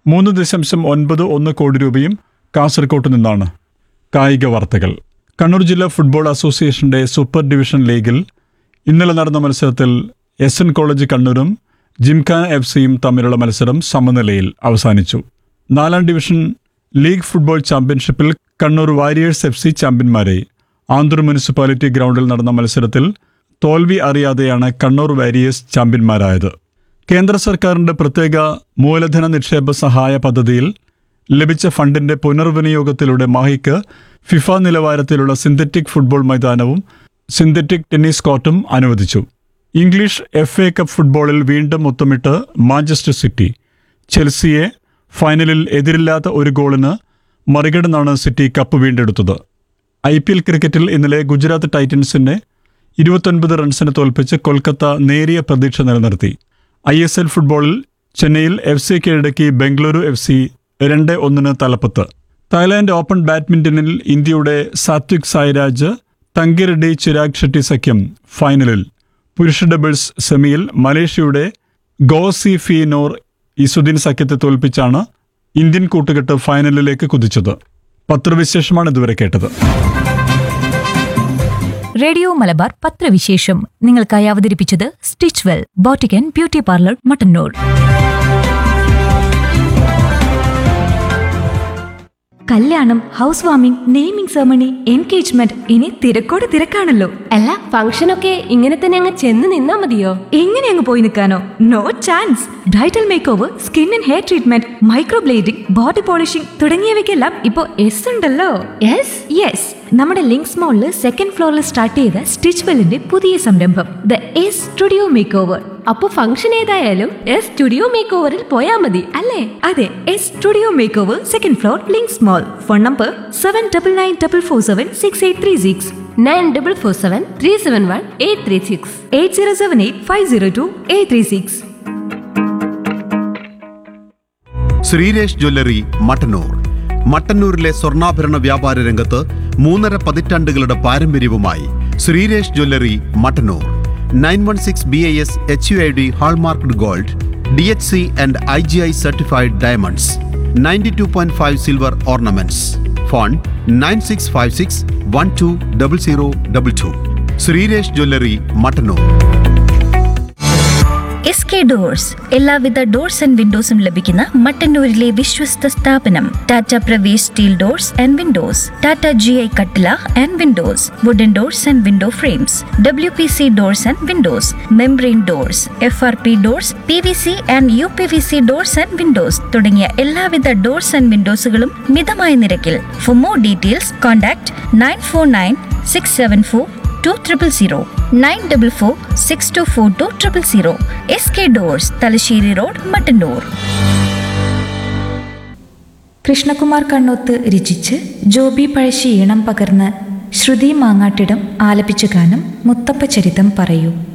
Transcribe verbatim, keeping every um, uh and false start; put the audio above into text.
മൂന്ന് ദശാംശം ഒൻപത് ഒന്ന് കോടി രൂപയും കാസർകോട്ട് നിന്നാണ്. കായിക വാർത്തകൾ. കണ്ണൂർ ജില്ലാ ഫുട്ബോൾ അസോസിയേഷന്റെ സൂപ്പർ ഡിവിഷൻ ലീഗിൽ ഇന്നലെ നടന്ന മത്സരത്തിൽ എസ് എൻ കോളേജ് കണ്ണൂരും ജിംഖാന എഫ് സിയും തമ്മിലുള്ള മത്സരം സമനിലയിൽ അവസാനിച്ചു. നാലാം ഡിവിഷൻ ലീഗ് ഫുട്ബോൾ ചാമ്പ്യൻഷിപ്പിൽ Kannur warriors F C ചാമ്പ്യന്മാരായി. Anthoor municipality ഗ്രൗണ്ടിൽ നടന്ന മത്സരത്തിൽ തോൽവി അറിയാതെയാണ് കണ്ണൂർ വാരിയേഴ്സ് ചാമ്പ്യന്മാരായത്. കേന്ദ്ര സർക്കാരിന്റെ പ്രത്യേക മൂലധന നിക്ഷേപ സഹായ പദ്ധതിയിൽ ലഭിച്ച ഫണ്ടിന്റെ പുനർവിനിയോഗത്തിലൂടെ മാഹിക്ക് ഫിഫ നിലവാരത്തിലുള്ള സിന്തറ്റിക് ഫുട്ബോൾ മൈതാനവും സിന്തറ്റിക് ടെന്നീസ് കോർട്ടും അനുവദിച്ചു. ഇംഗ്ലീഷ് എഫ് എ കപ്പ് ഫുട്ബോളിൽ വീണ്ടും മുത്തമിട്ട് മാഞ്ചസ്റ്റർ സിറ്റി. ചെൽസിയെ ഫൈനലിൽ എതിരില്ലാത്ത ഒരു ഗോളിന് മറികടന്നാണ് city cup വീണ്ടെടുത്തത്. I P L ക്രിക്കറ്റിൽ ഇന്നലെ ഗുജറാത്ത് ടൈറ്റൻസിനെ ഇരുപത്തൊൻപത് റൺസിന് തോൽപ്പിച്ച് കൊൽക്കത്ത നേരിയ പ്രതീക്ഷ നിലനിർത്തി. ഐ എസ് എൽ ഫുട്ബോളിൽ ചെന്നൈയിൽ എഫ് സി കീഴടക്കി ബംഗളൂരു എഫ് സി രണ്ട് ഒന്നിന് തലപ്പത്ത്. തായ്ലാൻഡ് ഓപ്പൺ ബാഡ്മിന്റണിൽ ഇന്ത്യയുടെ സാത്വിക് സായിരാജ് തങ്കിറെഡ്ഡി ചിരാഗ് ഷെട്ടി സഖ്യം ഫൈനലിൽ. പുരുഷ ഡബിൾസ് സെമിയിൽ മലേഷ്യയുടെ ഗോസി ഫി നോർ ഇസുദ്ദീൻ സഖ്യത്തെ തോൽപ്പിച്ചാണ് ഇന്ത്യൻ കൂട്ടുകെട്ട് ഫൈനലിലേക്ക് കുതിച്ചത്. പത്രവിശേഷമാണ് ഇതുവരെ കേട്ടത്. റേഡിയോ മലബാർ പത്രവിശേഷം നിങ്ങൾക്കായി അവതരിപ്പിച്ചത് stitch well boutique and beauty parlour Mattannur. കല്യാണം, house warming, naming ceremony, engagement, ഇനി തിരക്കോട് തിരക്കാണല്ലോ. അല്ല, ഫംഗ്ഷനൊക്കെ ഇങ്ങനെ തന്നെ അങ്ങ് ചെന്ന് നിന്നാ മതിയോ? എങ്ങനെ അങ്ങ് പോയി നിൽക്കാനോ? No chance. Bridal make over, skin and hair treatment, microblading, body polishing തുടങ്ങിയവയ്ക്കെല്ലാം ഇപ്പോ എസ് ഉണ്ടല്ലോ. യെസ് യെസ് നമ്മുടെ ലിങ്ക്സ് മോളില് സെക്കൻഡ് ഫ്ലോറിൽ സ്റ്റാർട്ട് ചെയ്ത സ്റ്റിച്ച് വെല്ലിന്റെ പുതിയ സംരംഭം the S studio make over. അപ്പൊ ഫംഗ്ഷൻ ഏതായാലും എസ് സ്റ്റുഡിയോ മേക്ക് ഓവറിൽ പോയാ മതി അല്ലേ? അതെ, S studio make over, second floor, links mall. Phone number seven double nine double four seven six eight three six nine double four seven three seven one eight three six eight zero seven eight five zero to eight three six. Sreeresh jewellery Mattannur. മട്ടന്നൂരിലെ സ്വർണ്ണാഭരണ വ്യാപാര രംഗത്ത് മൂന്നര പതിറ്റാണ്ടുകളുടെ പാരമ്പര്യവുമായി Sreeresh jewellery Mattannur. Nine one six B I S H U I D hallmarked gold, D H C and I G I certified diamonds, ninety two point five silver ornaments. Phone nine six five six one two double zero double two. Sreeresh jewellery Mattannur. S K doors, എല്ലാവിധ doors and വിൻഡോസും ലഭിക്കുന്ന മട്ടന്നൂരിലെ വിശ്വസ്ത സ്ഥാപനം. Tata Pravesh steel doors and Windows, Tata G I കട്ടില and Windows, wooden doors and window frames, W P C doors and Windows, membrane doors, F R P doors, P V C and you P V C doors and Windows തുടങ്ങിയ എല്ലാവിധ doors and വിൻഡോസുകളും മിതമായ നിരക്കിൽ. For more details contact nine four nine six seven four two triple zero nine double four six to four two triple zero. S K doors, Thalassery road, Mattannur. Krishnakumar Kannoth രചിച്ച് ജോബി പഴശ്ശി ഈണം പകർന്ന് ശ്രുതി മാങ്ങാട്ടിടം ആലപിച്ച ഗാനം മുത്തപ്പ ചരിതം പറയൂ.